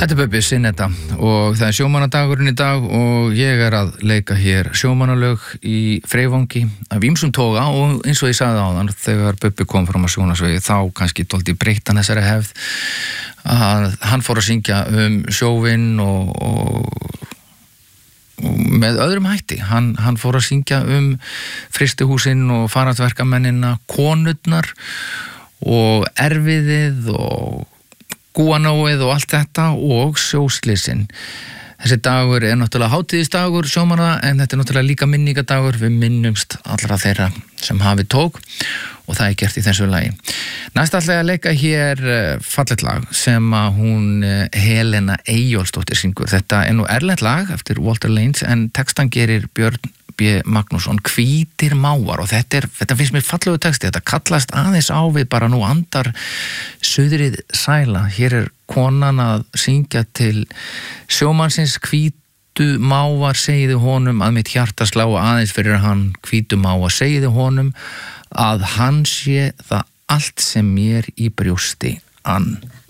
Þetta Bubbi Sinetta og það sjómannadagurinn í dag og ég að leika hér sjómannalög í Freyvangi af ýmsum toga og eins og ég sagði áðan þegar Bubbi kom fram á sjónasvegi þá kannski dálítið breytti hann þessari hefð að hann fór að syngja sjóvinn og með öðrum hætti hann fór að syngja frystihúsin og farandverkamennina, konurnar og erfiðið og gúanóið og allt þetta og sjóslysinn. Þessi dagur náttúrulega hátíðisdagur sjómanna en þetta náttúrulega líka minningadagur, við minnumst allra þeirra sem hafi tók og það gert í þessu lagi. Næst ætla ég að leika hér fallegt lag sem að hún Helena Eyjólfsdóttir syngur. Þetta nú erlent lag eftir Walter Lanes en textan gerir Björn B. Magnússon, Hvítir mávar og þetta finnst mér fallegu texti, þetta kallast aðeins á við bara nú andar suðrið sæla. Hér konan að syngja til sjómannsins, hvítu mávar segiði honum að mitt hjarta slá aðeins fyrir hann, hvítu mávar segiði honum að hann sé það allt sem mér í brjósti ann.